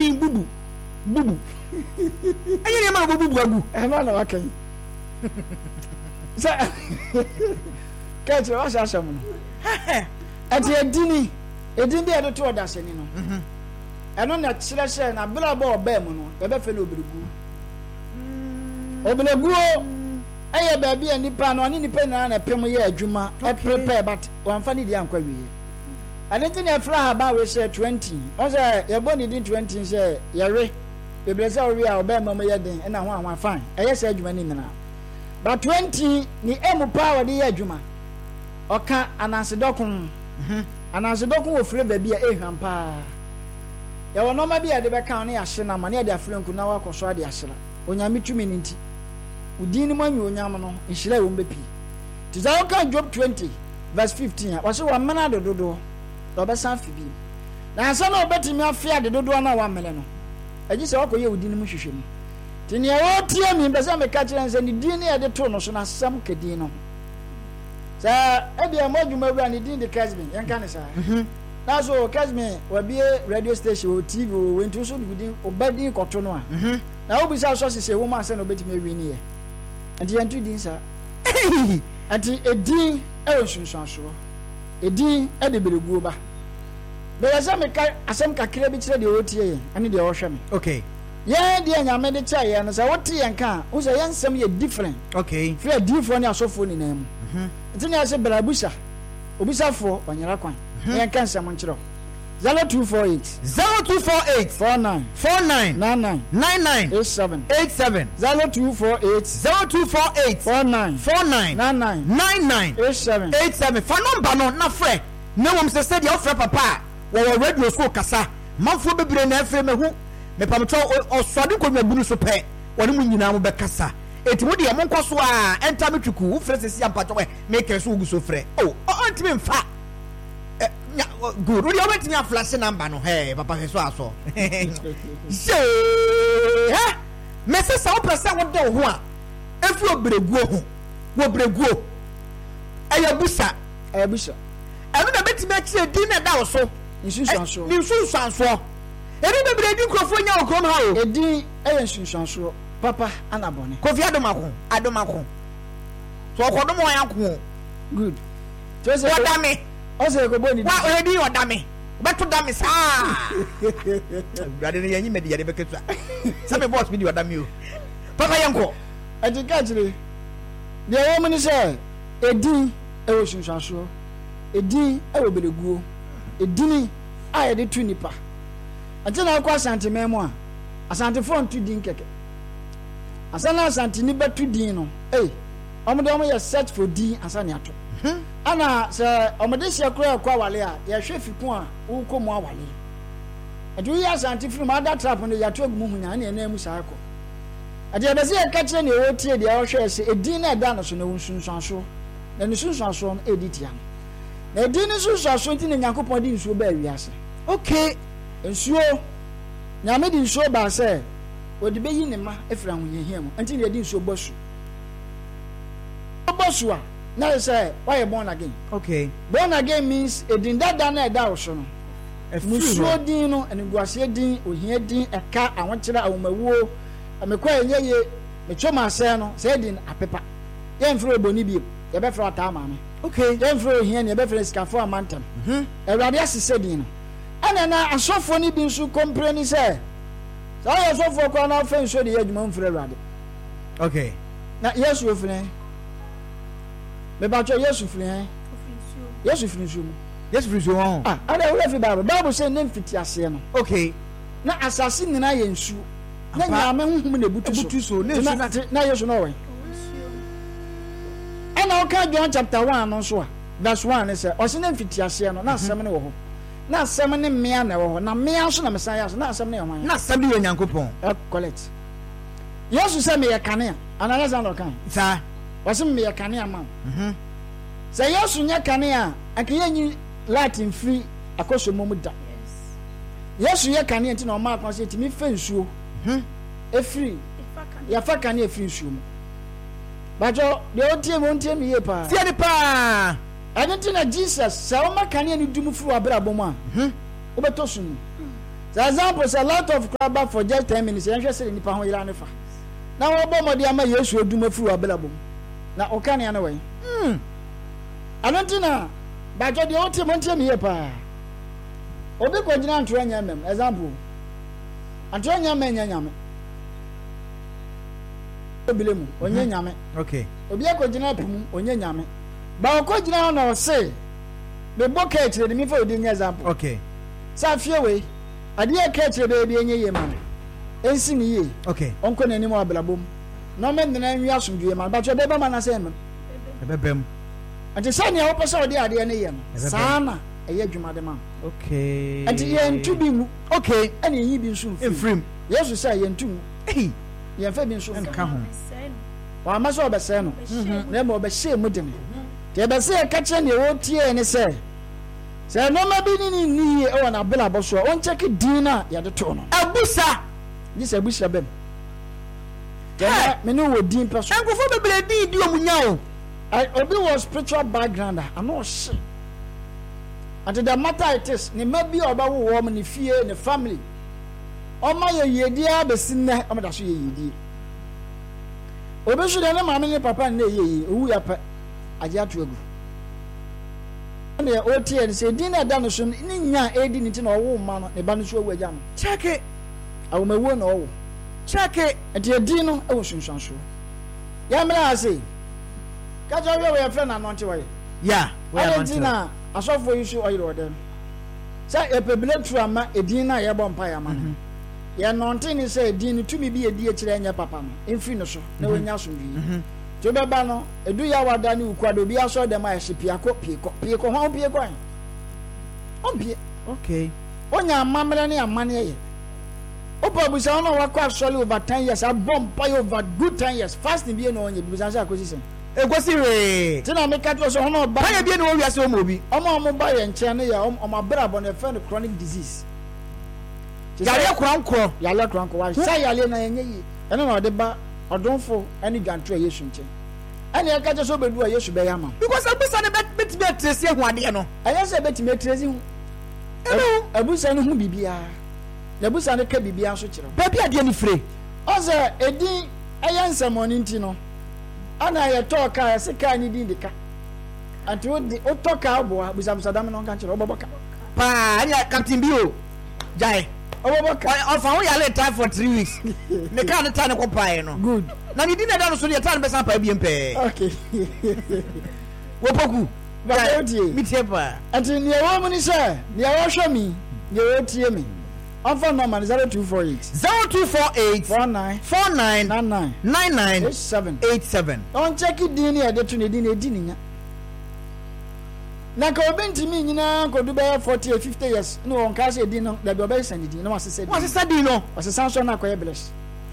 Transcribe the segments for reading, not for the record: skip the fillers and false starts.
din bubu ayi ne ma bubu agu ema na wakan sa kaje wa sha mu ati edini de do to odaseni no eno na kyerehye na bla ba oba mu no be be fele obelegu eye ba bia nipa no ani nipa na pem ye adwuma e prepare but wan fa ni dia nkwa wiye anenti na fra ha ba we share 20 o say ye boni din 20 say ye re bebrese o wi a oba mama ye den na ho anwa fine eye say adwuma ni nina but 20 ni emu power de ye adwuma oka ananse dokun wo fre ba bia ehwampa ye wo no ma bia de be kan na ya hye na ma na de afrenku na wa koso ade ahyera onyame tumi ni nti udini manyi onyam no nhira wo mbepi tiza oka Job 20 verse 15 wa se wa mena dododo obesan fibi na ansa na obetimi afia dododo na wa mele no agi se wakoye udini mu hwehwem tini e tie mi besa me ka kire nse ni dini e de to no so na sam kedin no sa e bia modwuma bra ni dini de Kasmin yanka ne sa na so Kasmin wa bie radio station o TV o wentu so dini obadi koto no a na obisa so se wo ma se no betimi awini ye anti yantu din sa anti edin e o sunsanso edin e de bereguo ba be ya me ka asem kakira bi kire de o tie ye ani de o hwe me okay ye de anyame de cha ye no sa wote ye nka wo se ye nsem ye different okay free different ni asofo ni nam nti ni ase berabusa obisafo onyara kwan ye nka nsem nkiro 0248 49 99 87 0248 fa number no na frɛ na wom se said your frɛ papa wo radio school kasa manfo bebre na afre mehu me pamto osode ko nwabunu so pɛ wone mu nyina mo bɛkasa eti mo de mo nkoso a enta metwuku wo frɛ sesi ampato me kere so ugu so frɛ ontimi mfa good. What do you want to flash number no? Hey, papa, so aso. Say, Messi, some person what do one. If you brego, wo brego. Ayabusa. I don't know bet make you dinner now so. You should so. You should so. Every baby microphone you come how. E din e so. Papa, anabone. Kofi adomako. So ko do mo yanko. Good. Just what am me? Ose ko boni. Wa already odame. Beto dame sa. Brother ni me de beketua. Sabe boss me di odame o. Papa yanko. Atika jire. De wo mini se edin e wo sunsanso. Edin e wo beleguo. Edin a ye de tu nipa. Ati na kwa asante memo a. Asante fo ntu din keke. Asana asante ni betu din no. Omo ye search for din asane ato. Ana se omodesi akura kwa wale a ye hwe fikun a wo komu awale adu ya santi film ada trap no ya to agumu hunya na ena mu saako ade ya bese ya kache na wo tie de ya hwe se edin na da no so na wunsunsanso na ne sunsanso no editia na edin ne sunsanso nti na Nyankopon di nsuo ba wiase okay nsuo nyame di nsuo ba se odi be yi ne ma efra hunyehia mu nti na di nsuo bosu a now say why you born again? Okay. Born again means a din that na da so no. Musuo din no enguase din ohia din eka awonkyere awomawuo amekwa enye me choma ase no say din apepa. Ye mfro oboni bi ye be fra ta maame. Okay. Ye mfro ohia ne ye be fra sikafo amantam. Ewrade asese din no. Ana na asofo ni bi nso complain say so asofo ko na fa nso de ye adwuma mfro ewrade. Okay. Na Yesu ofine me ba cho Yesu firi nsuo ada wo fi Bible say nem fiti ase no okay na asase nyina ye nsuo na nyame honhom na butu so na Yesu no we ana o ka John chapter 1 no so a verse 1 say o se nem fiti ase no na asem ne wo ho na asem ne mmea na wo ho na mmea so na mesaya so na asem ne yo man na asem ne Nyankopon collect Yesu say me ye kane ana za no kan sa wasem me yakane ama say Yesu nya kane a akayenyi Latin free akosomo mu da Yesu ye kane nti na o ma akon say timi fa nsuo efiri ya fa kane efiri nsuo mu bajo de otie mo ntie mi ye pa tie ni pa anti na Jesus say o ma kane ni dumu furu abrabom a o beto sunu For example, a lot of crab for just 10 minutes. I'm just saying, Nipa ho ira nefa. Now, Obama ama Yesu oduma fu abelabo. Na okani anaway. Anantina, but the old monte me pa. Obi ko gina antro nyamem. Example. Antro nyamem nyame. Obilemu, onye nyame. Okay. Obi akogina pum, onye nyame. Ba okogina na o say, be boka ekire me for odi example. Okay. Sa fie we, ade ekire be bi enye ye man. Ensi ni ye. Okay. Onko na anim ablabom. No men na nwi asomdue man, ba be ba man na say me. Ebebem. Ante say ne wo pese odi ade ne ye no. Sa na eye adwuma de man. Okay. Ante ye ntu bi mu. Okay. Ane yi bi nsu Enfrim. Yesu say ye ntu mu. Hey. Ye fa bi nsu Enka ho. Wa ma so obese no. Na mo obese mu de me. Te obese e ka kire ne wo tie ne say. Say no ma bi ni e wona bela bo so. On check din na ye de to no. Abusa. This abusa bem. Yeah, me no wo din person. Enkofo bebre din di omunya o. Obi was spiritual background. I know shit. And the matter it is, ne maybe oba wo wo ne fie ne family. Oma ye yedi abesin na oma da so ye yedi. Obi so de na mama ne papa na ye owu ya pa aje atu agu. Ne o tie ne se din na da no so ni nya edi ni ti na owo ma no ne ba no so awu aja no. Check it. Awu mawu na owo. Check it. Enti edi no e wo sunsun so. Ya mra ase. Ka jo we we friend anonte we. Yeah. We are na asofo yi so oyiro dem. Say epebile trama edin na ye bo mpa ya ma. Ye nonte ni say edin tumi bi edi akire anya papa no. Emfi no so na wonya so bi. To be ba no edu ya wada ni ukwado bi aso dem a hye piako pieko ho pieko an. Ompie. Okay. Onya amamre ne amane ye. Opa busa ono wakwa actually over 10 years. I bomb pay over good 10 years. Fasting bi no onye busa say acquisition. Egosi re. Tina make at so ono ba. Ba ye bi no wi ase o mo bi. Omo ba ye nche ne ya omo brabo na friend chronic disease. Yale krankro. Yale krankro wa. Say yale na yenye yi. Ene na ode ba odonfo ene dwantro Yesu nche. Ene ya kaje so bedu a Yesu be yama. Because abusa ne bet trace hu ade no. Aya say bet me trace hu. Eno abusa ne hu bibia. Abusa ne ka bibia so kire. Ba bi ade ni fire. Oze edin aya nsamoni nti no. Ana ye talk a se ka ni din de ka. Anti o talk a boa busa dam no kan kire oboboka. Pa anya captain bio. Jai. Oboboka. O fa wo yale time for 3 weeks. Ne ka ne time ko pae no. Good. Na ni din na da no so ne time be san pa bi empe. Okay. Wo poku. Ba o tie. Mi tie pa. Anti ne wo mu ni se, ne wo hwe mi, ne wo tie mi. Onfa number 0248 49 99 87. On check it din e de to ne din e di nya. Na ka obenti mi nyina ko du be 40 50 years no on ka se din no da be obe send din no asese din. Asese din no. Asese so na ko ye bless.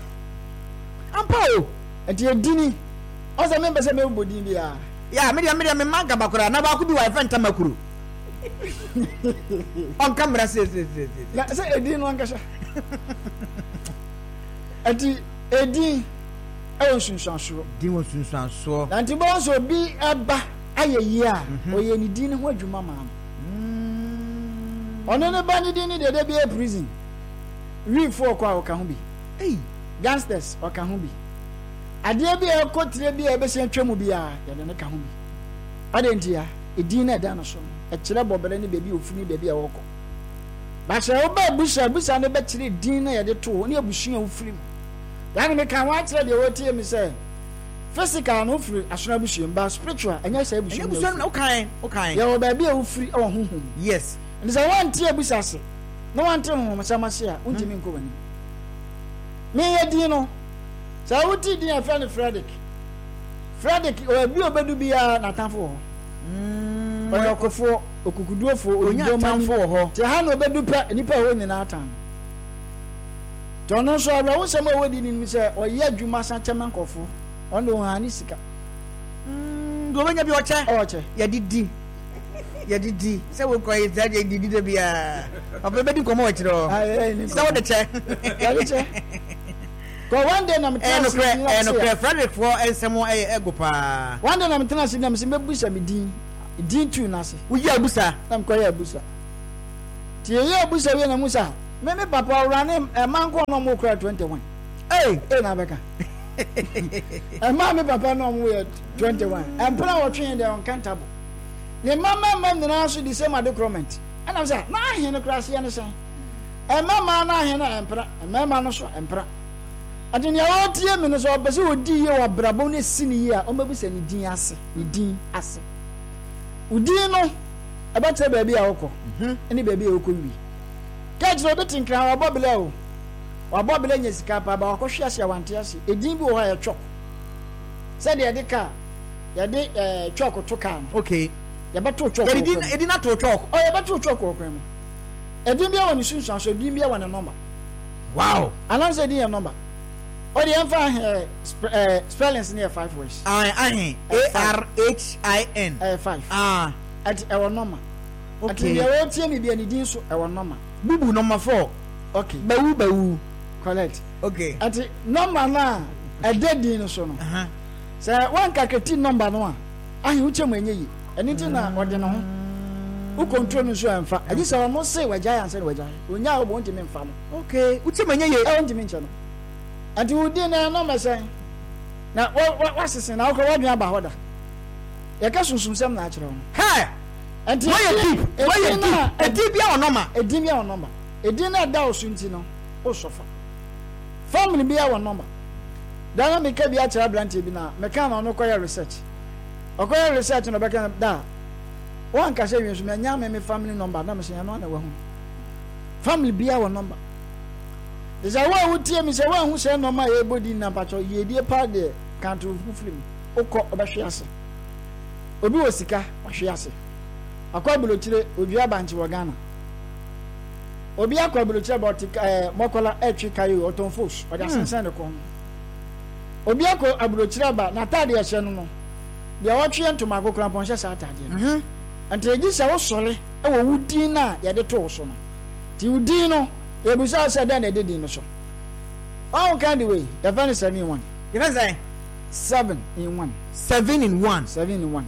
Ampa o. Enti e din ni. O se me be se me bodin bia. Ya me me manga bakura na ba ku bi wa friend tamakuru. On camera say. Na say edin no ankasha. Ati edin e won sunsanso. Din won sunsanso. Na nti bo so bi aba ayeyi a oye ni din ho adwuma ma. Ono ne ba ni din ni de be prison. Real for kwa o ka ho bi. Hey, gangsters o ka ho bi. Ade bi e ko tire bi e be se twemu bi a ya de ne ka ho bi. Ade ntia edin na da no so. E kire bobele ni bebi ofuni bebi e woko. Ba se o ba busa ne be kire din na ye de to ne abusun ofuri mu. Ya ne ka wa kire de wo tie mi se physical no ofuri asona busun ba spiritual anya se abusun. Abusun okay. Ya wo ba bi e ofuri e wo honhom. Yes. Ndi se wan tie busa se. No wan tie honhom samase a untimi nko wani. Me ye din no. Sa wuti din a friend Frederick o bi obedu bia na tanfo ho. Oyokofo okukuduofo onyatamfo ho. Te ha no obedu pa nipa ho nyina atan. Tono so abra wo sema wodi ni se oye adwuma sa chemenkofo. Ondo ha ni sika. Do benya bi oche. Ya didi. Se wo koyi za je didi de bia. Obebedi komo ochiro. Se wo de che. Ya de che. Ko one day na mtena no Frederick for ensemo ego pa. One day na mtena si na msimbe busa mi din tu na se. Uyi abusa. Na mko ya abusa. Ti ye abusa we na musa. me papa urane e man ko no mo kura 21 na beka e ma me papa no mo 21 empra wo twen dey uncountable ne mama nyina so di same document and am say na ahe no kura se ne sen e mama na ahe no empra e mama no so empra adini ya otie me no so obese odi ye wa brabo ne sini ye a o mabu se ni din ase udin no abata ba bia wokọ eni ba bia wokọ wi kajiro beti nkran wa bobele o wa bobele nya sika pa ba wakọ hwe ase awante ase edin bi wo ha ye chok se de ka ya de chok to kan okay ya beto chok edin na to chok o ya beto chok ko kwem edin bia woni sunsun so edin bia woni number wow ananse edin ya number o de enfa spellings near 5 words arhin 5 at our number okay ya wo tie mi bia ni din so e wo number bubu number 4 okay bawu correct okay at number na e de din so no say one kaketi number no ahi uche mu enyeyi eni ti na ode no ho u control no so emfa aji say no say wajaya answer wajaya onya wo bonti me mfa no okay uche mu enyeyi e wonti me nche no ati udi na number say na wa sese na ko wa dua ba hoda ya ka sunsun sem na akire no ha enti why you deep bia on number edin bia on number edin na da osunti no o sofa family bia on number dana me ka bia akire brand bi na me ka na no koya research okoya research no be ka da wan ka se wi so me nya me family number na me se no na wa hu family bia on number is a wa wutie mi se wa hu se no ma ye body na pacho ye die pa de kanto fuflim okọ obehwe ase obi osika ohwe ase akwabulo kire obi abanchi wa Ghana obi akwabulo kire botika mokola etwi kayo otonfos odi asensan de kon obi akọ abulo kire ba na tade ehye no de awatwe ntoma akokra ponhye sa tade no ante egi se wo sole e wo wudin na ye de to so no ti wudin no ebusa se da na de din no so all kind of way the fan is 7 in 1 you know say 7 in 1 7 in 1 7 in 1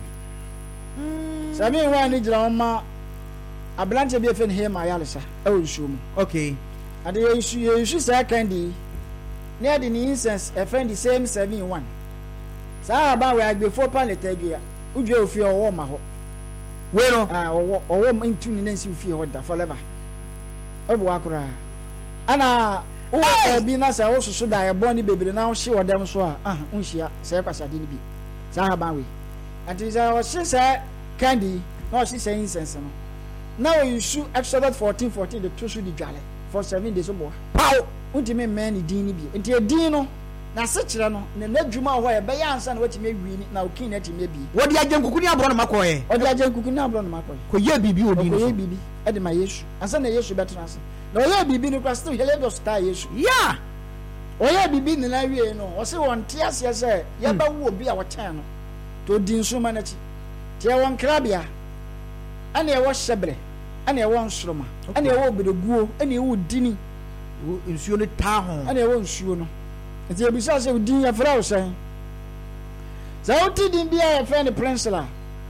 7 in 1 ni jira ma ablante bi efen he ma yalesa e wo nsuo mu okay ade ye nsu say candy near the incense efen the same 7 in 1 sa ba we agbefo planet adua udwe ofi owo ma ho we no owo into ni nansi ofi ho da forever obo akura ana o bi na sa wo susu da ye boni bebere na wo hye wodem so a unhia say kwasade ni bi sa ba we ati sa wo hye say candy na wo hye say incense no now you shoot Exodus 14 the two should di dwale for 7 days obo pow untime man ni din ni bi enti edin no na se kire no na nadwuma ho ye be ya ansa na watime wi ni na okin na time bi wodi agenkuku ni abro no makoye wodi agenkuku ni abro no makoye ko ye bibi odi no ko ye bibi e de ma Yesu ansa na Yesu beto ansa na oye bibi ni kwasto hele do star Yesu yeah oye bibi ni na wie no o se won tie ase se ye ba wo obi a wo tan no to din so ma na chi tie won krabia ana ye wo hyebre ana ye wo nsroma ana ye wo bedeguo ana ye wo dini nsuo ne ta ho ana ye wo nsuo no nti ebisa se udin ya fra wo sen za uti din bia ya fra ne Priscilla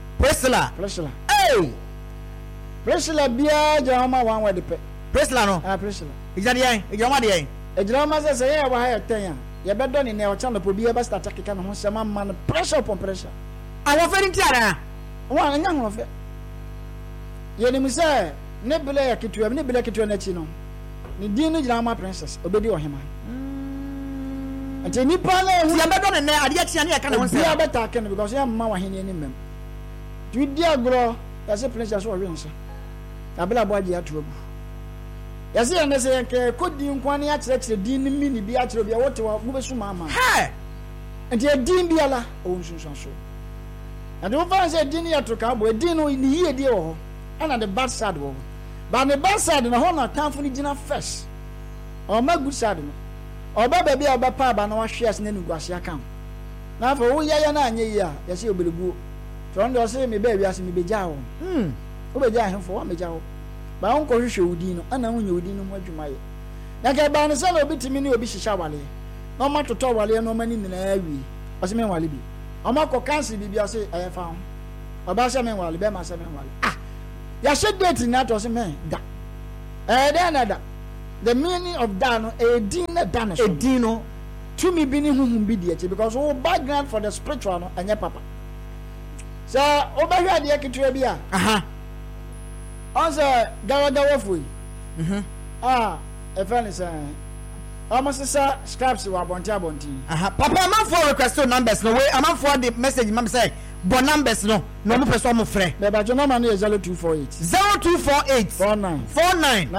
Priscilla bia jama wan wede pe Priscilla no Priscilla ijade yan ijama de yan ejama se se ya wa ha ya ten ya ye bedo ni ne o cha no po bia ba start akeka no ho sema man pressure upon pressure awo fe ni tiara wa anya ho fe ye ni mi se ne bele ya kitua na chi no ni din no jama princess obedi ohema ante ni pa na hu ya bedo ne ade atia ne ya ka na ho se ya beta ka no because ya mama wa hene ni mem tu di agro ya se princess o we nsa abela bo agi atu abu ya se na se ke kodi nkwan ya kire din ni mini bi a kire bi wote wa bu besu mama ha ante din bi ala o nsunsun so ante wo fa se din ya to ka bo din no ni yie die wo ana the bad side wo ba the bad side na ho na tanfo ni gina first o ma good side no o ba ba bia ba pa ba na wa hwe as na nuguase aka na fa wo ya na anye yi a ya se obeleguo so ndo se me ba wi as me beja wo wo beja ahemfo wa meja wo ba won ko hwehwe udi no ana wonye udi no mu adwumaye na ka ba ne se na obi timi ni obi hihya wale na o ma toto wale no mani nyina awi o se me wale bi o ma ko cancel bi bia se fa ho o ba se me wale be ma se me wale ya she date na to se me da da na da the meaning of that no edin dan so edin no to me bi ni huhum bi die because our background for the spiritual no anya papa so obahwa de ketua bi a aha onse gawa foi efani say almost say scraps wa bonti aha papa am for request numbers no way am for the message mam say bon numbers no mo person mo frɛ me ba jono man 0248 49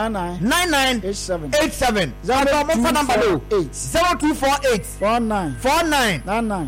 87 zero mo phone number 0248 49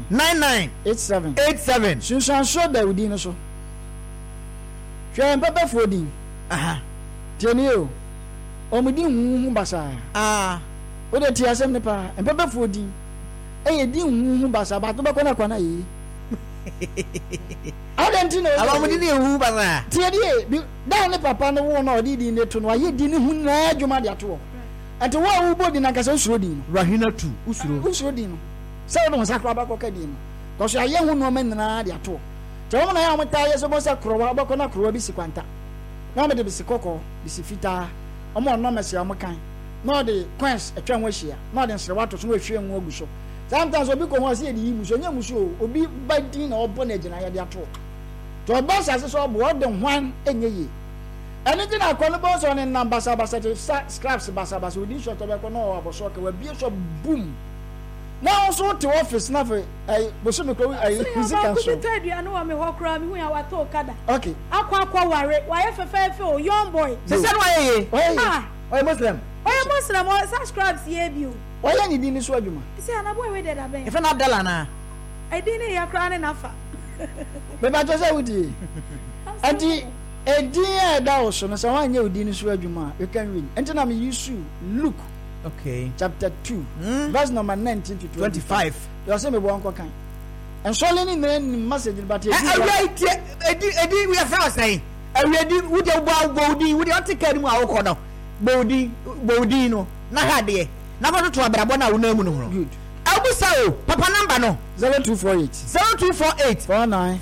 87 sunsan so da udi no so hwe papa fodin aha tieni o omudi hu basa o de ti asem ne pa papa fodin di hu basa ba to be kona kwana yi adenti no alomudi ne hu basa tieni da ne papa no wo na odi di ne to no aye di ne hu na adwuma de ato ante wo a wo bodi na kasa usuro di no rahina 2 usuro di no se wo no sakra ba koka di no ko so aye hu no men na de ato te wo na ya mo ta ye so bo se krowa ba kona krowa bi si kwanta na me de bi si kokko bi si fita o mo no mesi am kan na de quench atwa ho ahia na de nsere wato so no ahwie ho agu so sometimes obi ko ho se de yi muso nya muso obi badin na obo na gina ya de ato to ba sa so obo de hwan enye yi ene ti na ko no bo so ne number basa scraps basa odi short obe ko no aboso ka wa bi so boom now so to office na fe bo so me ko physical so tell you anu wa me ho kra me hu ya wa to kada okay akwa ware wa ye fefe o young boy se se no ye oye muslim o subscribes ye bio oye ni di ni so adwuma se anabo we de da ben e fe na dala na I didn't ya kra ne nafa me ba to say wudi anti edin da o so no so wan ye odi ni so adwuma you can read enti na me use Luke okay chapter 2 verse number 19 to 25 you say me bo anko kan and so learning message but edi we are first saying edi we dey bodi we dey take mu awoko no bodi no na hade na ba to abrabo na wona mu no good abusa o papa number no 0248 49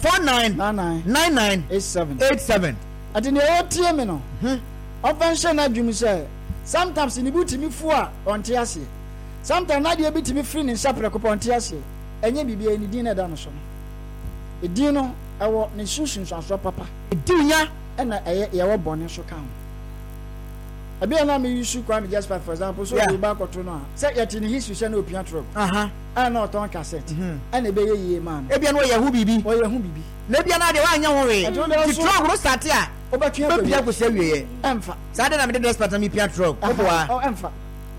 87 ati ne o tie me no offense na dwum say sometimes ni butimi fu a onte ase sometimes na de bitimi free ni sapre ko ponte ase enye bibia ni din na da no so edin no ewo ne susun so papa edinya na ye wo bone so kan abia na me use kwa me just for example so we back to no say yet ni hisu she na opia tro na oton cassette na be ye man ebia no ye hu bibi na bia na de wa anya ho we ti truck ro start a obetwe bia ko se wiye emfa sa de na me de expert na me pia truck oboa emfa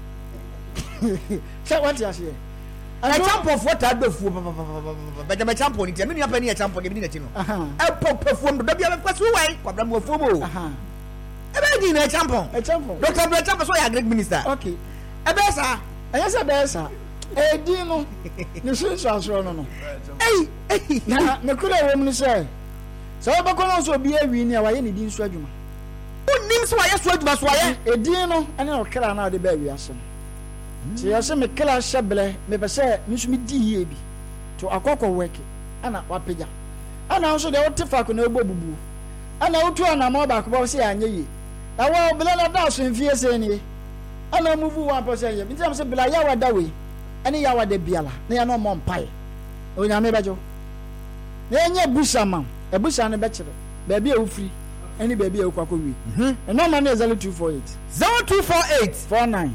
say what you say a champion for ta dofu ba ja champion ni ti me ni apa ni ya champion ni na ti no e popefu ndo da bia be kwasu wai kwabra mo fumo ebe di na champion Dr. Bra champion so ya great minister okay ebe sa ayesa be sa edi no ni sunso asoro no na me kura wo mu say so ba ko no so bi awi ni a wa ye ni din so adwuma unim so wa ye so adwuma so wa ye edi no ene no kra na de ba awi aso ti ya se me kla sheble me be say mi so mi di ye bi to akoko work ana wapeja ana so de wotefa ko na egbo bubu ana wotu ana ma ba ko ba se anye yi na wo bela da so mfie se ni ana muvu 1% ye nti am se bela ya wada we ani ya wada biala na ya no mo mpai onya me bejo na enye busha man e busha ne be kire ba bia wo firi ani ba bia wo kwakọ wi no man is 0248 49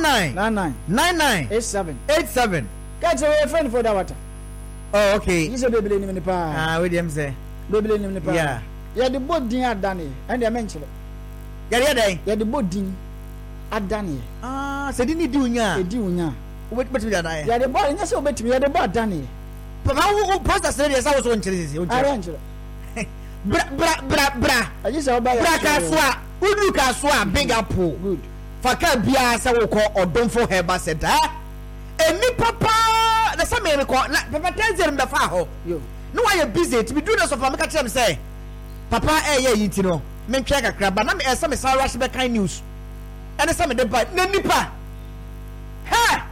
87 catch your friend for that water oh okay you say bebele ni pa we dem say bebele ni pa yeah ya de bodin adane and de menchire ya de bodin adane se di ni di unya wo betimi da na ya de bo nya se wo betimi ya de bo adane papa wo poster se dey sa wo so nchire sisi o nchire bra aji se oba ya bra ka so a udu ka so a big apple good faka bia se wo ko odonfo heba center eni papa na se me ko na papa tenzer mbe fa ho yo no why you busy to be doing this of am ka tell say papa yi ti no me ntwa kakra ba na me esa me sa rush be kind news ene se me de ba na nipa ha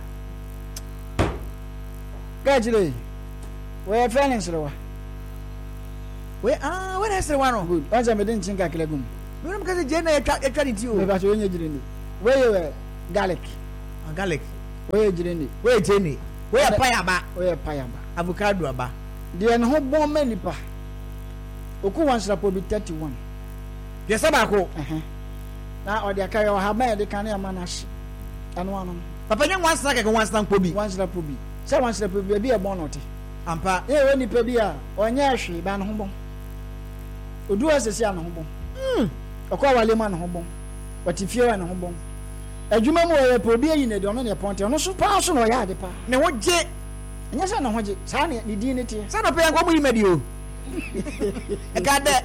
gajile we feelings rewa we what has the one good once me den chinka kilagum we no because je na etwa ni ti o me ba so onye jire ni we garlic we jire ni we payaba avocado aba de ne ho bon manipa oku wan srapo bi 31 yesa ba ko na odi aka yo ha ba de kan ya manashi anu papa nya wan snack ke wan snack po bi se wan snack po bi e bon note ampa e we nipa bi a onya ahwe ba ne ho bon odu asesi an ho bon okwa wale ma ne ho bon watifie wa ne ho bon adwuma mu we po bi ayi ne de ono ne ponte ono so pa so no ya de pa ne ho je nya sa ne ho je sa ne di ne tie sa no pe yanko mu yimedi o e ka de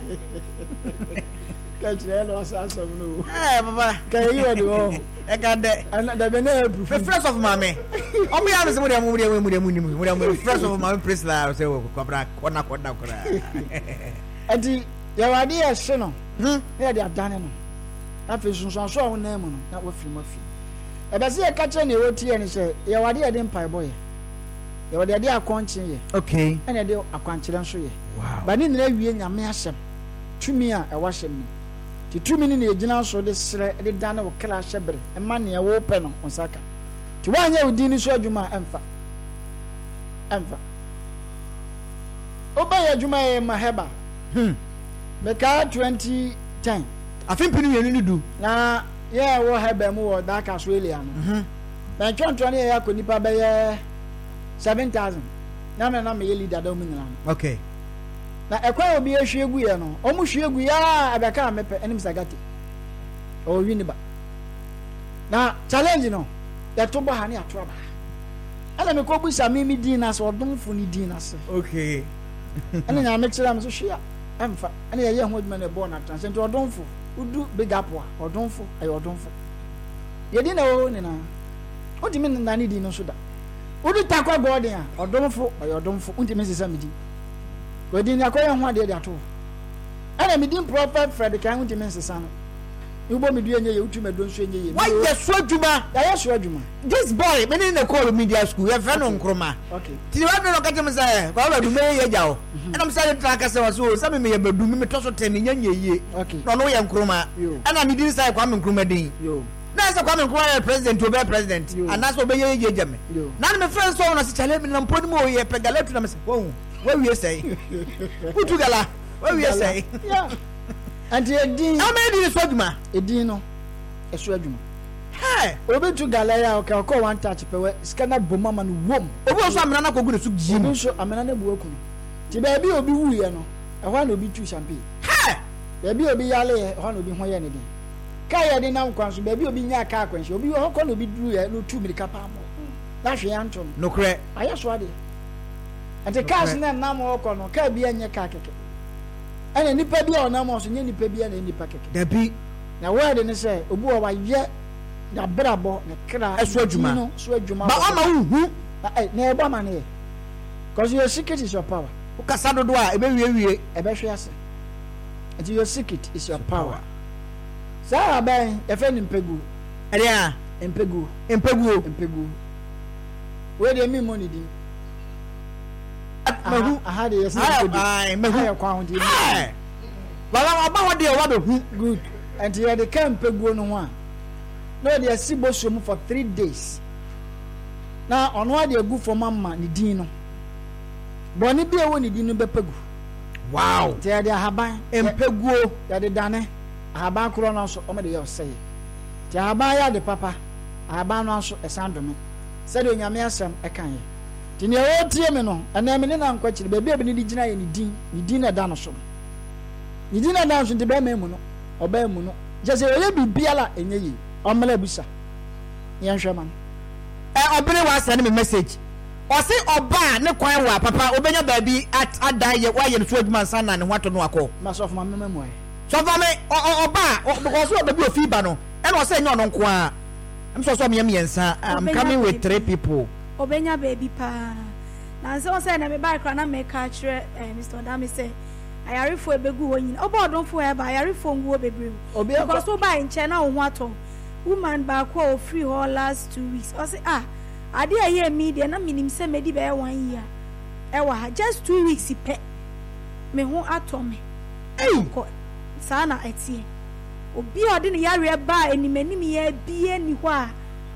ka jere lo asa no papa ka yi wa de o e ka de ana da be na proof fresh of mame o mu ya no se mu de fresh of mame press la se wo kwabra kona kora ati ya wade ya hye no ya de adane no afi sunsun so na mu no na wo firi mafi e be se ya ka che ne wo tie ne se ya wade ya de mpai boy ya wade ya de akonche ye okay ene de akwankyere nso ye wow ba ni na wie nyame ahyem tumi a e wa hyem ni ti tumi ni na egina so de sere de dane wo kra hyebre e ma ne wo pe no onsaka ti wanye odi ni so adwuma emfa oba ya adwuma e maheba meka 2010 afempini yenu ni du na ye wo heba mu wo da ka so elia no na twonto ne ya ko nipa be ye 7,000 na me ye leader da mu nyina okay na ekwa obi ehwegu ye no omu hwegu ya abaka mepe enim sagate o wini ba na challenge no ya to bo ha ne ato ba ala me ko bu sa mi din na so odumfo ni din na se okay ana nya me kira me so hwia amfa ana ye ho adwuma na bo na transcend odumfo udu big up a odumfo ayi odumfo ye din na o ni na o di me na ni din no so da udu takwa godin a odumfo ayi odumfo unti me sesa me din godin ya ko ye ho ade de ato ana me din prophet Fred kan unti me sesa no ubo me duenye ye utu me don so enye ye why ye so adwuma ya so adwuma this boy me ni na call media school ye fa no nkroma okay ti wa no ka tem say ko ba du me ye jawo ana me say tra ka say waso say me ye badu me to so tem nyanye ye okay no no ye nkroma ana me din say kwa me nkroma din yo na say kwa me nkroma ye president obe president ana so be ye jame na me friend so na say chale me na mponi mo ye pegaletu na me say wo we say utugala we say yeah anti edin how many days adwuma edin no eso adwuma hey obi tu galaya o ka ko one touch pe we scanner bomama no wom obi so amena na kogu na su gyi obi so amena na bu akunu ti ba bi obi wu ye no e ho na obi tu champagne hey ba bi obi yale ye ho na obi ho ye ne din ka ye din nam kwan so ba bi obi nya ka akwanshi obi ho ko na obi duru ye no 2 milika pa mo na hwe ya ntom no kre aya so ade ante cash na nam o ko no ka bi anya ka keke ana nipa bi a onam so nye nipa bi na nipa keke da bi na word ne say obu wa ye na brabo na kra eso adwuma no so adwuma ba ama hu na e ba ma ne cause your secret is your power o kasa dodo a ebe wie e be hwe ase and your secret is your power sa ben e fe ni mpegu ade a mpegu we dey me money din mahu aha de yes ai mahu kwa ho din baba aba ho de wa be hu good and you dey come mpegu no ho a no dey si bosom for 3 days na ono ade agu for mama ni din no boni bi ewo ni din no be pegu wow te dey ahaban mpegu ya de dane ahaban kro no so o me de yo say te ahaban ya de papa ahaban no so esandome se de onyame asem e kan ye ti ne o tie me no ana me ne na nkwa kire be ni di gina ye ni din na da no so ni din na da so de be me mu no oba mu no je se oye bibiala enye yi omela busa ye nhweman obere wa send me message o se oba ne kwan wa papa obenya ba bi ada ye wa ye no so adwuma sana ne hwato no akọ maso of my memo so for me oba because oba bi ofi ba no e no say nye ono nko a I'm so me miensa I'm coming with 3 people obenya baby pa na se o say na me ba kra na me ka kire Mr. Dami say ayarefo ebegu wo nyina oba odonfo e ba ayarefo nguo bebre because so ba nche na wo ho ato woman ba ko free all last 2 weeks o say ade aye media na minim se medi be 1 year e wa just 2 weeks pe me ho ato me ko sana etie obi ode ne yare ba enimanim ye bie ni ho a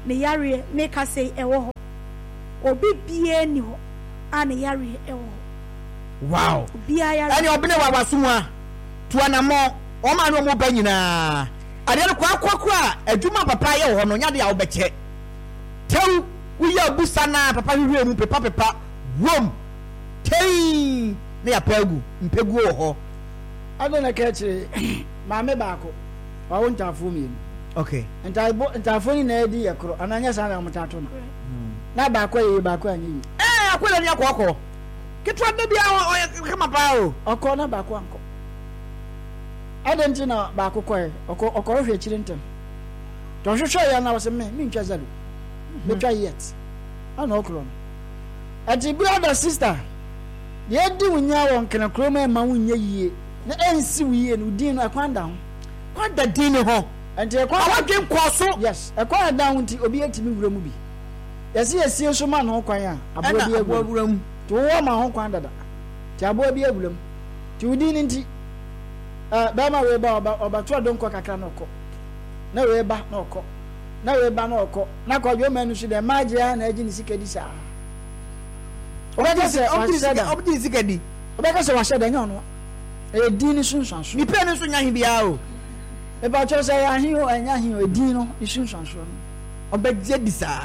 ne yare make us say ewo ho obi bie ni ho ana yare ewo wow bia yare ani obine wa waso a tuanamo o ma no mo ba nyina ade no kwa adwuma papa ye ho no nya de a wo beche tew we ya busa na papa hwehwe mu pepa wom tei ne ya pagu mpegu ho ade na ka kire maame baako wa won tafo mi okay ntafo ni na edi yakro ananya sa na mutato na baako ye baako anyi akwela ni akọ kitwa de bia o kama pa o ọkọ na baako anko ade nti na baako koe ọkọ hwe kire ntem to hwehwe ya na wose me ntwa zalo me twa yet ana okro ati brother sister ye di wunya won kana kroma ma wunya yie na ensi wiye no din no akwanda ho kwanda din ho enti ekwa awadwen kwaso yes ekwa da ho nti obi atimi wura mu bi yesi so ma no kwan a abo bi agura mu to wo ma ho kwan dada ti abo bi agura mu ti udi ni nti ba ma we ba oba to don ko kakra no ko na we ba na ko na we ba na ko na ko jo manu shi de magia na agi ni sikadi sa obedi sikadi obeka se wa sheda nya no e di ni sunsanso ni pe ni so nya hin bia o e ba cho se ya hin o anya hin o di no ni sunsanso no obedi disa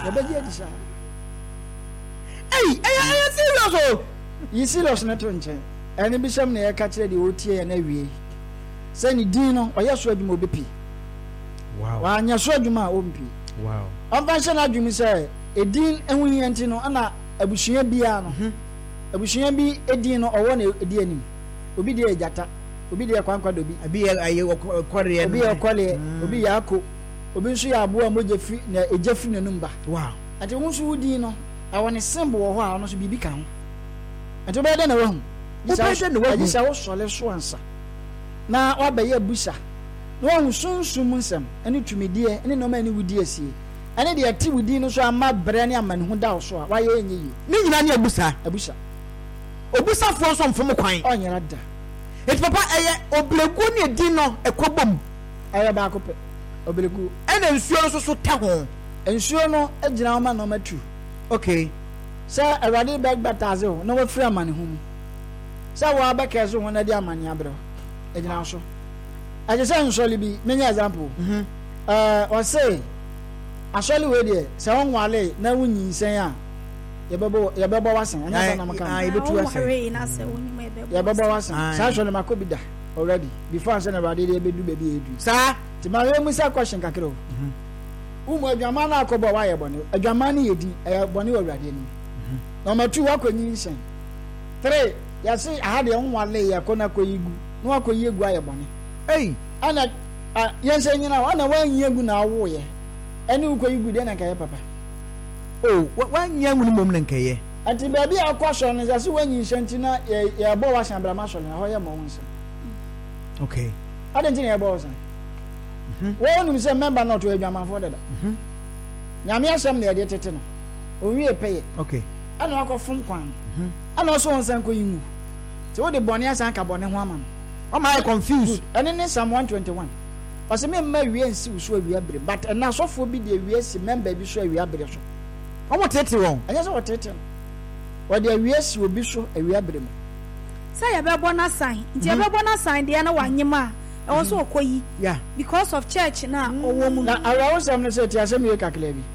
serious o yi serious na to nche eni bi sem na ye ka kire de otie na wie se ni din no oye so adwuma obepi wow wa anya so adwuma ompi wow onfanse na adwuma se edin ehun yenti no ana abusua bia no abusua bi edin no owo na edi anim obi de ejata obi de kwankwa dobi abi aye kware obi ekole obi yako obi nso ya abo a moje fi na eje fi nanum ba wow ati wo nso wudi no awone symbol wo ho a no so bibi ka ho ati be de na wahu isa wo sole so ansa na wabaye abusa no wahu sunsum nsem ene tumidie ene no ma ene wudi asie ene de ati wudi no so ama bre ne ama ne ho da so a waye enye yi ni nyina ne abusa obusa fo so mfom kwan onyera da et papa eye oblegu ne edi no ekobom aya ba ko pe oblegu ene nsuo no so ta ho nsuo no agina o ma no matu okay sa awade bag bataze ho no wa free amane ho mu sa wa ba ka so ho na di amane abre agina so aje say nsoli bi menya example o say asoli we de se won wale na wunyi nsen a yebebo wasen anya sa na maka yebetu ase na se wonyi yebebo wasen sa asoli makobida already before I send awade de bedu baby edu sa ti ma we mu sa question kakero umu adwama na akobo wa ye bone adwama na yedi bone wa awade ni number 2 akwanyi nsen 3 ya say ahade won wale ya kona koyigu no akoyi egu aye bone ana yense nyina ana wanyi egu na awo ye eni ukoyigu de na kaye papa wanyi egu ni mom na nkaye ati baby akwaso ne za se wanyi nsanti na ya bo wa san brama so na ho ye mo wonse okay adentin ya bo san wonu mi se member not to adwama for dada nyame asem na ye tete no owie peye okay ana akofum kwan ana so wonsan ko yimu ti wo de bone asan ka bone ho ama no o ma confused ene ne Psalm 121 ose me ma wie nsi uso awia bere but na sofo bi de wie si member bi so awia bere so o mo tete won anya so tete wo de awia si obi so awia bere mo say ye be bona sign nti ye be bona sign de na wanyema e wo so okoyi yeah because of church na owo mu na awo sam ne se ti asem ye kakle bi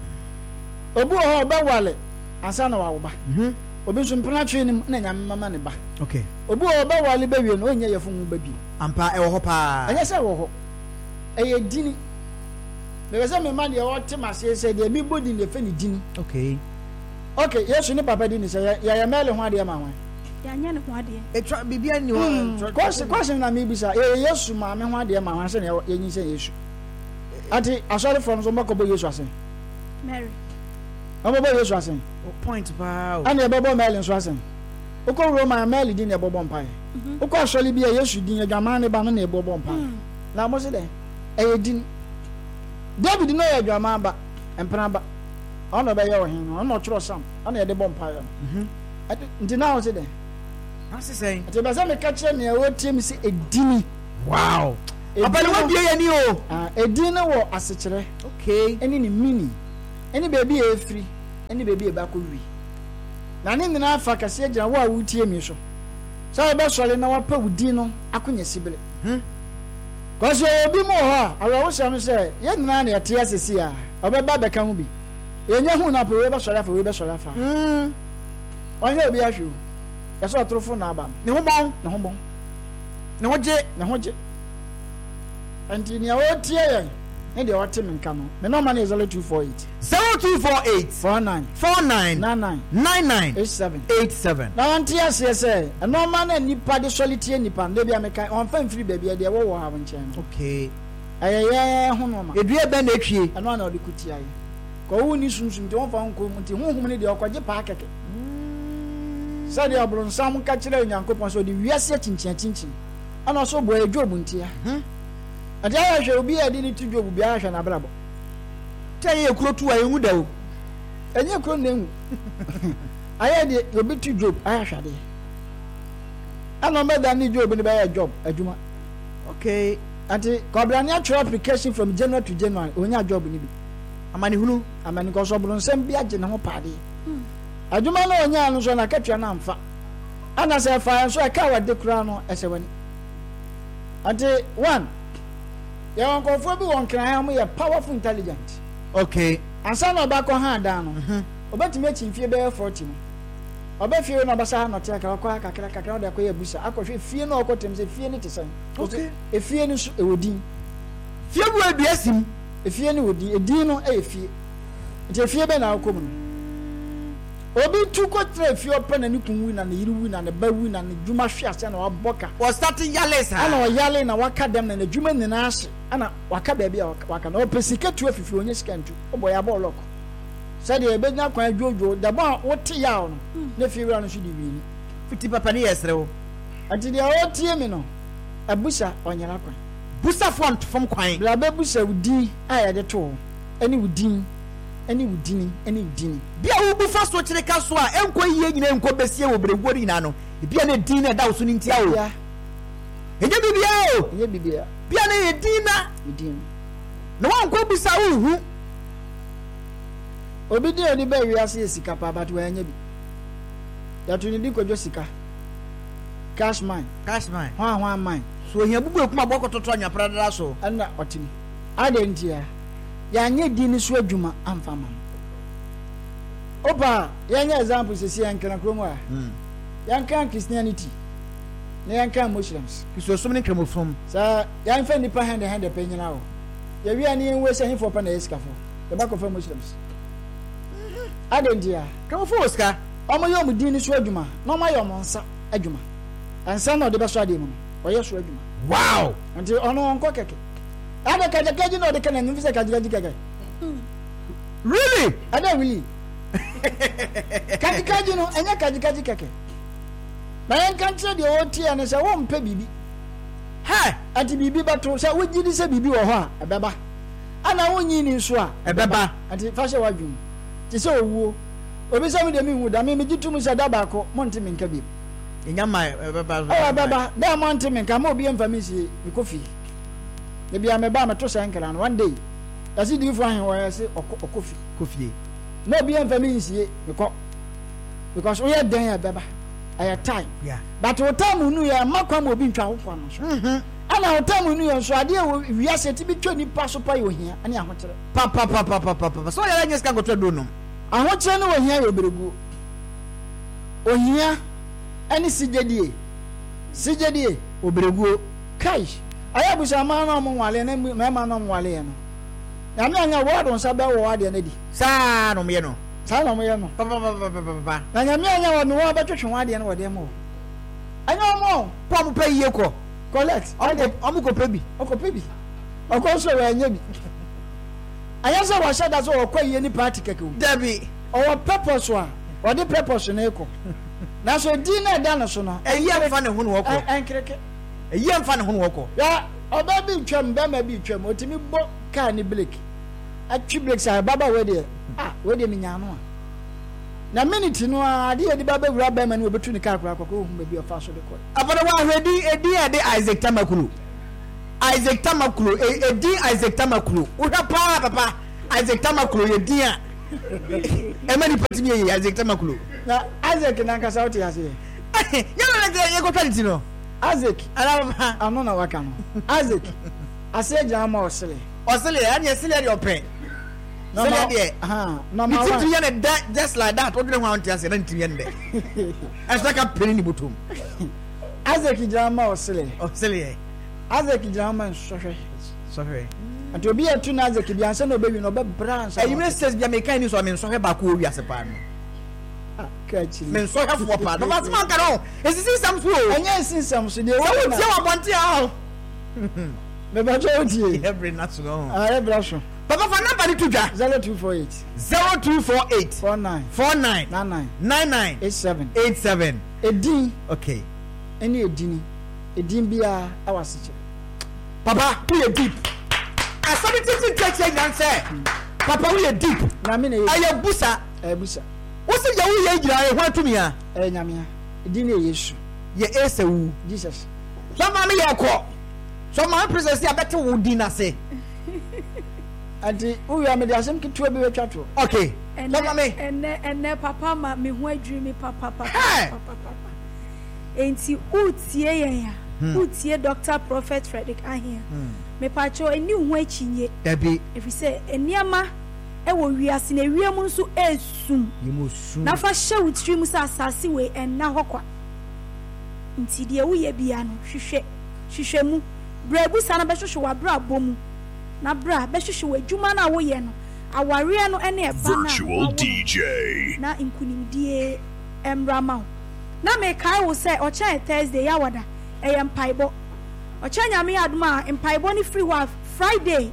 obu ho ba wale asa na wa wo ba obi so mpena twe nim na nyame mama ne ba okay obi o ba wale ba wie no onye yefu ba bi ampa e wo ho pa anya se wo ho eye dini be se me man ye wo tema se de mi bodi ne fe ni dini okay yesu ni papa dini se ya mele ho ade ma wan ya nya ne ho ade e bibia ni ho question na mi bisa yesu ma me ho ade ma wan se ne ye nyi se yesu ati asori from so makobo yesu asen Mary omo bo yesu asen point pa ana ebobo mele so asen uko Roma mele din ebobo mpa uko asoli bi yesu din adwama ne ba no na ebobo mpa na mo se de din David no ya adwama ba empena ba ono be ye wo hin ono chiro sam ono ye de bompa yo nti na o se de asi say ati ba se me ka kire ne e wo tie mi se edini wow abale wa bie ye ni o edin no wo asekire okay eni ni mini any baby a free, any baby a back wi. Na ne nyina afa kase agina wo a wutie mi so. So I be sole na wa pa wudi no akonya sibele. Cause obi mo ho a wo se am say ye nyina na yete asesi a obeba beka hu bi. Enya hu na pa we be sole afa we be sole afa. Onye obi ahwe. Ya so atrofo na aba. Ne ho bon. Ne ho je. Anti ni a wo tie ye. Ne de what me nka no. Me no man is 0248. 0248 49 87. Na anti ase say, no man and nipa de solity nipa de bia me kan on fa mfiri bia de wo ha nchen. Okay. Ayeye ho no ma. Edua be na atwie. Ano na odi kutia ye. Ko wu ni sunsun de won fa nko mu ti honhom ne de okwaje pa keke. Sadi abron sam ka kire onyankopon so de wiase chinchin. Ana so bo adwobu ntia. Ade ya hwe obi adi ni tudwobu bia hwe na brabo. Tell you to a young do. And you couldn't. I had your bit to job. I had it. I know better than job in the job. Ajuma. Okay. At the Cobrania application from January to January. When your job in it. A man who a man goes over on some biag in a party. Ajuma no yan so na catch your namfa. And as I fire so I covered the crown as a one. At one. Your uncle Fobi one can I am a powerful intelligent. Okay. And son of back on hand down. About to make him fear bear 40. Obe fear no basa no take a kwa kakra de koye busa akofie fie no okotem se fie ni tesen. Okay. E fie ni so e wodi. Fie bu aduasim. E fie ni wodi, e din no e fie. Nti fie be na akom no. Obi tu ko tre fie opa na ni kunwu na yiri wu na ne ba wu na ne djuma hwe ase na waboka. Was starting yales ha. Ana o yale na waka dem na djuma ni na ase. Ana waka ba bia waka na opesika tu afifi onye sika ntu. Obo ya ball lock. Said you be na kwan jojo da ba wote ya no. Na fie wi no so di wi. Fiti papa ni yesrewo. Ati dia wote mi no. Abusa onyala kwan. Busa font from kwan. Bla be busa wudi aya de to. Ani wudin. Ani wudini, ani wudini. Bia wo bu fa so kire ka so a enko yie nyina enko besie wo bregwori na no. Bia na din na da wo so ni ntia o. Enye bibia o. Enye bibia. Bia na ye din na. Din. Na wan ko busa wo hu. Obi di oni be wi ase sika pa but we anya bi. Ya tu ni di kojo sika. Cash mine. Hwa mine. So hia bubu ekuma bokototo anya pradara so. Ana otimi. Adentia. Ya nye di ni so adwuma amfama. Opa, ya nye example sisi yankana kromo a. Yankan Christianity. Na yankan Muslims. Kiso so many kremo from. Sa yanfa nipa hand penyina o. Ya wi ani enwe se hifo pa na yesikafo. The back of Muslims. Adendia. Kremo fo oska. Omo yo mu di ni so adwuma. Na omo yo mo nsa adwuma. Ansa na ode be so ade mu. Oye so adwuma. Wow. Anti ono onko keke. Ada kaji no de kana nimfise kaji keke. Really? Ada really. Kaji no enya kaji keke. Na yan kanche de oti ane se wo mpe bibi. Ha, ati bibi bato se wo gidi se bibi wo ho a ebeba. Ana wonyi ni so a ebeba. Ati fa se wadwum. Ti se owuo. Obi se mi de mi hu da mi gitum se da ba ko monte mi nka bi. Enya ma ebeba. Ebeba, da monte mi nka ma obi emfa mi sie mi kofi. Maybe I may buy my toast and one day. As it do for him where I say coffee. No be infamous because we are there, Baba. I had time. Yeah. But what time we knew ya Macam will be travel for us. And our time we knew so idea we are set to be 20 pass up here and I want to papa. So I just can't go to do no. I want to know here will be good. Oh, here any CJD will be good. Cash. Aya busa mana mo wale na me ma no wale no ya me anya word on sabe wo wade na di sa no me no papa na nya me anya wo me wo ba twetwe wade na wode mo anya mo po mo pay ye ko collect omo ko pebi o ko so we anya bi anya so wa shada so o ko ye ni party keke o dabi o purpose wa o de purpose na eko na so di na da no so no e ye fa ne ho no wo ko enkreke eyi mfa ne ho woko ya oba bi twam ba ma bi twam otimi bo car ni brake atwi brake sa baba we de we de minya no na minute no ade ye di baba wura ba ma ne obetu ni car kura kokko hu ba bi ofa so de ko abana wa hwedi edi Isaac Tamakulu edi Isaac Tamakulu wo hwa papa Isaac Tamakulu ye di a Emani patimi ye Isaac Tamakulu. Na Isaac na nkasa wote ase. Yalla na ye ko twaliti no. Isaac ano na waka no. Isaac ase jama osele. Osele ya na esele ya open. No no ma wa. Just like that. Odre ho anti ase na ntimi nde. Asa ka peni ni botom. Isaac jama osele. Osele. Isaac jama sohwe. Sohwe. Ati obi etu na Isaac bi anse na obewi no be branch. E you say bi American ni so me sohwe ba ko wi ase pa no. Men so have for pa. No mas man karo. Esisi sam so. Anya esisi sam so de. So we tie wa bonti a. Me ba jo die. Every not so. Every so. Papa for number ni tuja. 0248 49 87 Edin. Okay. Any edin. Edin bia awasiche. Papa, we are deep. I saw it in and say, Papa, we are deep. Na me na I busa. Busa. What's the yawu ye gira e ho to me a? Nyamia. Edin e Yesu. Ye esewu. Jesus. So ma me ye ko. So ma princess ya bete wo din ase. Adi uyu amede asem kitua bi wetwa to. Okay. So ma me. Enne papa ma me ho adwiri me papa. Enti utie yen ya. Utie Dr. Prophet Frederick Ahia. Me pacho eni ho achinye. Dabi. If you say eniama e wo wiase na wiem nso esum. Yimusu. Na fa hye wutiri mu sa asase we enna hokwa. Nti de wo ye bia no hwehwe mu. Bra busa na be hwehwe wa bra bomu. Na bra be hwehwe adwuma na wo ye no. Aware no ene e ba na. Virtual DJ. Na inkunimdie emrama. Na me kai wo say o chan Thursday ya wada. Empaibo. Ochanya me aduma empaibo ni free wa Friday.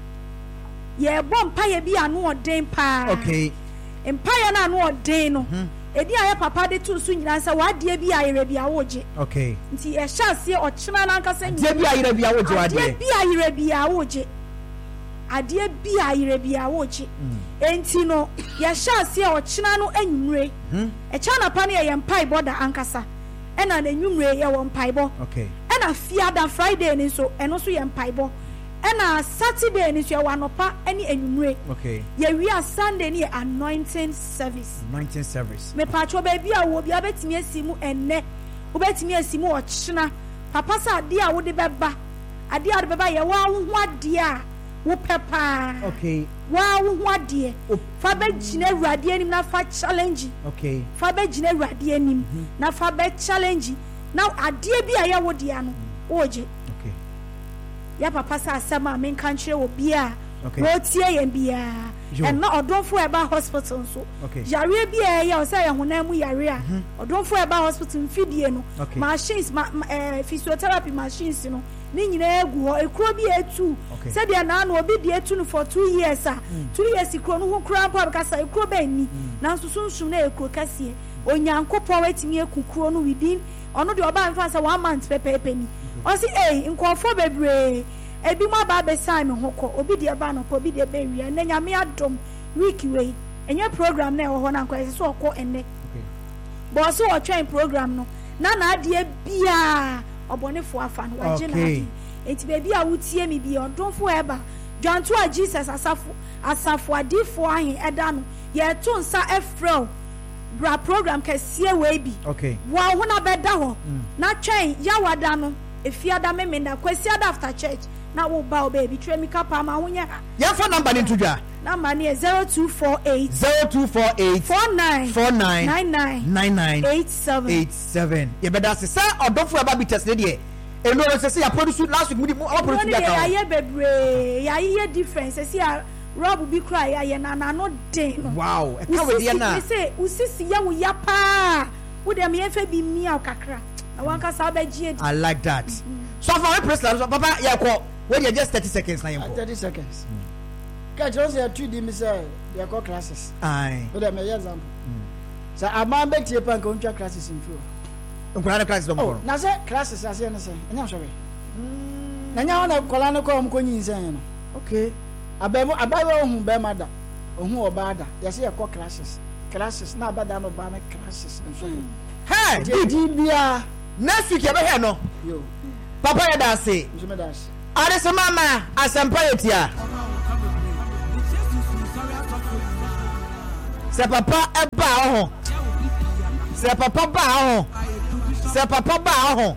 Ye bom pa ye bi anu oden pa. Okay. Empire na anu oden no. Edi aye papa de tu su nyina sa wa de bi ayere bi awoje. Okay. Nti e hyaase ochena na nkasa nyi. De bi ayere bi awoje wa de. De bi ayere bi awoje. Ade bi ayere bi awoje. Enti no ye hyaase ochena no anwumre. E cha na pa ne ye empaibo da ankasa. Ena na nwumre ye wo mpaibo. Okay. Ena fiada Friday ni so eno so ye mpaibo. Ena Saturday ni so ye wanopa eni enwumre. Okay. Ye wi Sunday ni anointing service. Anointing service. Me pacho baby a wo bia betimi asimu enne. Wo betimi asimu ochina. Papa sa ade a wo de beba. Ade a de beba ye wa wo ho ade a wo pepa. Okay. Wa wo ho ade. Fa be gina awurade anim na fa challenge. Okay. Fa be gina awurade anim na fa be challenge. Now ade bi a ye wo de ano oje. Okay. Ya papa sa asema men kan kire wo bia. Okay. Wo tie yen bia. And not odonfo eba hospital so. Okay. Yare bia ye o say ye honam mu yare a. Odonfo eba hospital mfidie no. Machines physiotherapy machines no. Ni nyina egu ho ekuro bi etu. Say dia na na obi de etu no for 2 years a. 2 years ekuro no ho kura pa ka say ekuro ba ni. Na sunsun na ekuro kase. Onyankopon wetimi ekukuro no within ono de oba mfa say 1 month pepe ni. O say nkofo bebre ebi mo ba be sign me hoko obi de ba no obi de be wi na nyame adom week we enye program na e ho na nkwese so okọ enne. Okay. Bo so o train program no na ade bia obonefo afa no wagye na enti be bia wutie mi bia odonfo eba dwanto a Jesus asafo adifo ahen eda no ye to nsa efrel bra program kese we bi. Okay. Wa ho na beda ho na train ya wada no efiada me na kwesi ada after church na wo ba o baby try me kapa ma hunya ya fa number ni tudwa number ni 0248 49 87 ye beda se sa odofo aba bi test de eno ro se ya produce last week mu produce ya ka ya bebre ya ye difference se ya rob bi cry ya na no den no wow e ka we de na se usisi ya wo ya pa wo dem ye fa bi mi akakra na wanka sa ba gie. I like that. So for my press so papa ya ko we dey just 30 seconds na yem 30 seconds. Ka just ya 2D me say they call classes. Aye. But dem example. So amam be tie pan ko ntwa classes in full. Nkura classes do mo. Na say classes ase na say enya so we. Na nya na kola no ko nyi nsen no. Okay. Abawo hu be mada. Ohu obada. Ya say ya call classes. Classes na abada no ba na classes nso. Hey, di bia next week you be here no. Yo. Papa ya da say. Mjome dash. Adese mama asempa yetia. Se papa eba ho. Se papa ba ho. Se papa ba ho.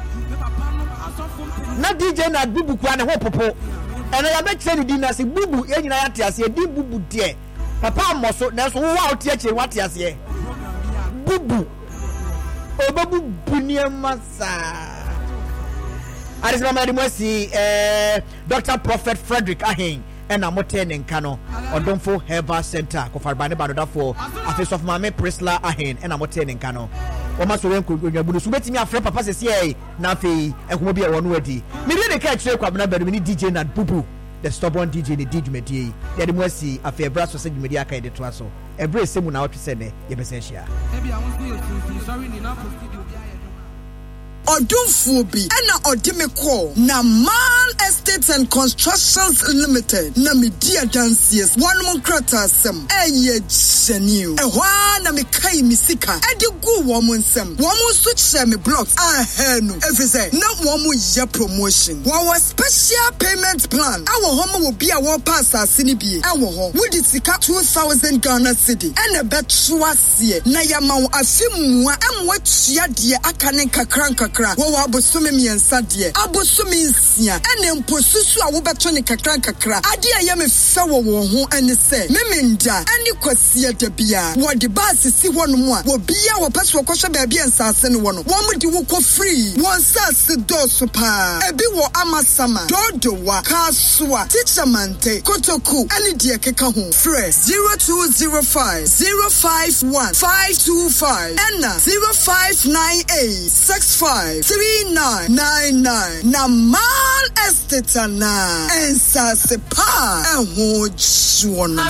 Na DJ na bubu kwa ne ho popo. Ena ya be kire di na se bubu e nyina ya te ase di bubu de. Papa amoso na so wo out e kire wate ase. Bubu. Obabu bunia masa. Arisma madi mwesi Dr. Prophet Frederick Ahen and Amotene Nkano Odomfo Herbal Center Kofarbane Badoda for Office of Mame Prisla Ahen and Amotene Nkano Oma so wen ko nyabudu so betimi afre papa sese e na fe enkomo bia wonu adi me dey ka kire kwabna badu ni DJ na Bubu the stubborn DJ ni DJ medie ye de mwesi afi ebra so se djumedi aka de to aso ebre semu na otwe se ne ye bese hia sorry ni na studio Odumfuo bi ena odime call na Man Estates and Constructions Limited na media dances one mon krata asem eye genuine ehwa na me kai misika ede gu wo mon nsem wo mon so kire me blocks ahenu everything na wo mon ye promotion wo special payment plan awo ho mo bi a wo pass asini bi awo ho wudi sika 2000 Ghana cedi ena betro ase na yama wo afimua emwa tua de akane kakranka wo abosome miensa de abosome nsia ene mposusu a wo beto ne kakra ade aye me fe wo ho ene se memenda ene kwasia da bia wo de bus si hono a wo bia wo peso kwhwe ba bia nsase ne wo no wo mo de wo ko free wo nsase doso pa ebi wo amasama dodowa kaswa teachermante kotoku ene de keka ho fresh 0205 051 525 ena 0598 65 3999 na Man Estate na ensase pa eho chuono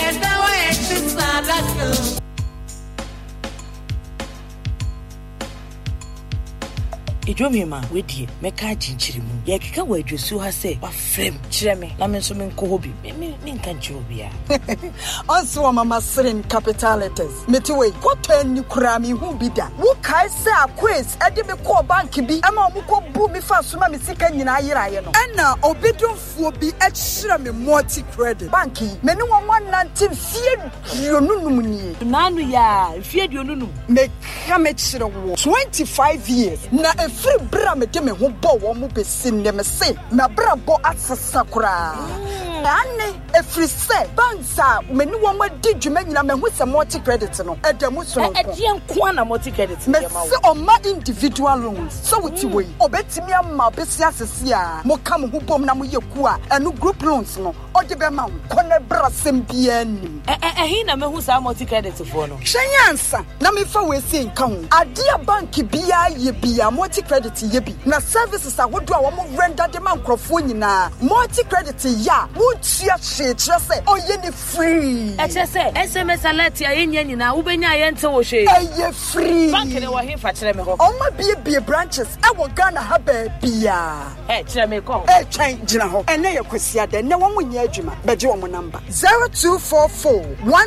Ejomima wedi meka chinchirimu ye keka wa adwesu ha se wa frem kire me na me so me nko hobi me nka nchiro bia onso mama srin capital letters metiwe kotan ni kura mi hu bida wo kai se akwes ede me ko bank bi ama mo ko bu mi fa so ma me sika nyina ayiraye no ena obedumfuo bi akira me multi credit bank me ne won 190 fie dionunum ni nanu ya fie dionunum me ka me kire wo 25 years na free bra me de me ho bo wo mo besin ne me se na bra bo asesa kura ane free se bansa me ni wo ma di dwuma nyina me ho se multi credit no edamu so no e die nko na multi credit me se o ma individual loans so wuti we obetimi ama besi asese a mo ka mo ho bom na mo yeku a enu group loans no o de be ma ko ne bra sem bia ni hi na me hu sa multi credit fo no hwanyansa na me fa we se nka ho ade bank bia ye bia multi credit ye bi na services awodo a wo mo render de man krofo nyina multi credit ya wo tia che se oye ni free se SMS alert ya yenya nyina wo benya ye nte wo hwe eye free bank ne wo he fa kire me ho o ma bie branches e wo Ghana ha ba bia kire me ko twan gina ho ene ye kwasia de ne wo mo nya adwuma beje wo mo number 0244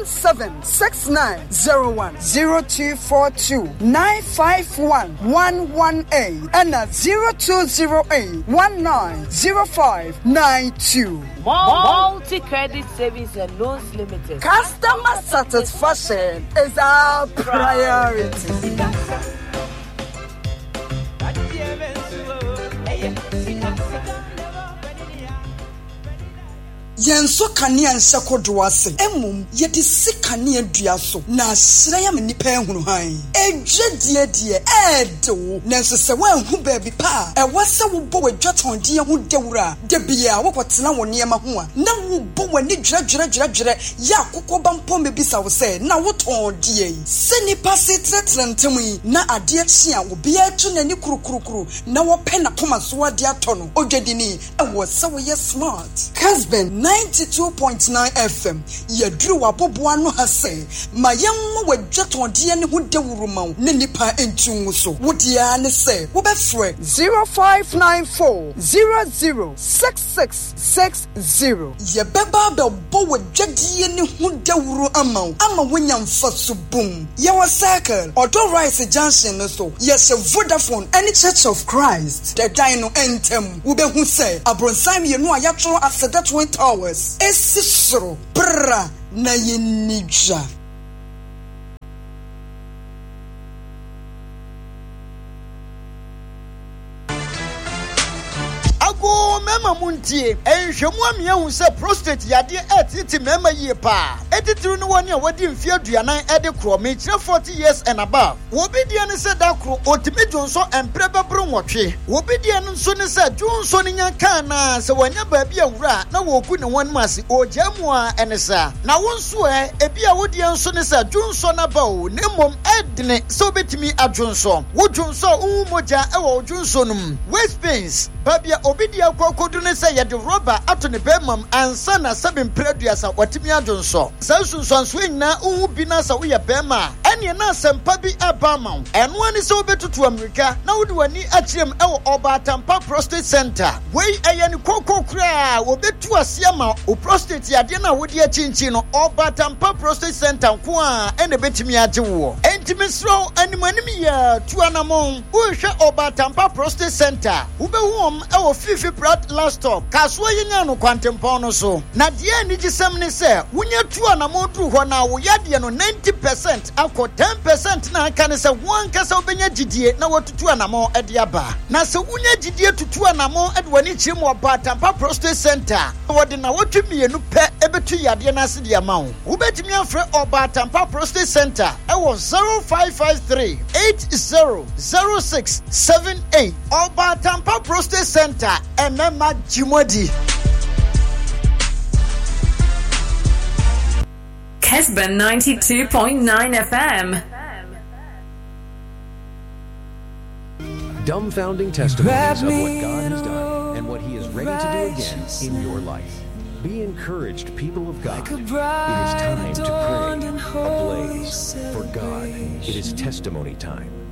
176901 0242 951 118 and 0208 190592 Multi Credit Service and Loans Limited. Customer satisfaction is our priority. Yenso kania nsekodo ase emum yedi sikania dua so na asira ya menipa ehunu han edwedie die edo nenso se wanhu baabi pa ewose wo bo wadwaton die hu dewura de bia wo kwotena wo niema ho a na wo bo wani dwere ya kokoba mpom bebisa wo se na wo ton die seni pase tretrentemu na ade chia wo bia tu nani kurukuru na wo pe na koma so ade atono odwedini ewo se wo ye smart husband 92.9 FM yadru waboboa no hase ma yemmo wadwaton de ne hu dewuruma ne nipa entu so wodia ne se wo be frɛ 0594 006660 ye beba be bo wadwadie ne hu dewuru ama wonya mfaso bum ye wa circle Auto Rice Junction no so yes Vodafone any Church of Christ the dino entem wo be hu se abronsan ye no ayatro aseda 20 hours esisro bra na yenija mema muntie enhwemu amia hu se prostate yade etiti mema yie pa etitiru no woni a wodi mfie aduanan ede kro me kire 40 years and above wobi die ne se da kro otimi dwonso emprebe bro nwotwe wobi die ne nso ne se dwonso ne nyanka na se wanya baabi awura na woku ne won mase ojamu a enesa na wonso ebi a wodi nso ne se dwonso na ba o ne mom edne se obetimi adwonso wo dwonso umoja ewo dwonso num waist pains babia obidi akwakodu ne se yede rubber ato ne bemam ansa na sabin preduasa watimi adwonso sa sunsunso nyina uhu bi na sa wo ye bema ene na sempa bi abama eno ani se obetutu America na wodi wani akyerem ewo Obatampa Prostate Center wei eye ne kokokura obetu asia ma o prostate yade na wodi achinchi no Obatampa Prostate Center nko a ene betimi agyewo entimisro animanim ya tuanamon uhwe Obatampa Prostate Center ubehu ewo fifi prat last stop kaso yenya no kwantempon no so na de ani gisem ne se wunya tuanamon dru ho na wo yade no 90% akọ 10% na aka ne se won kasa obenya gidie na wotutu anamon ede aba na se wunya gidie tutu anamon ede wani chim Obatampa Prostate Center wode na wotwemienu pe ebetu yade na ase de amawo ubetimi afre Obatampa Prostate Center ewo 0553 800678 Obatampa Prostate Center Emema Jimodi Kesben 92.9 FM. Dumbfounding testimonies of what God has done and what He is ready to do again in your life. Be encouraged, people of God. It is time to pray ablaze for God. It is testimony time.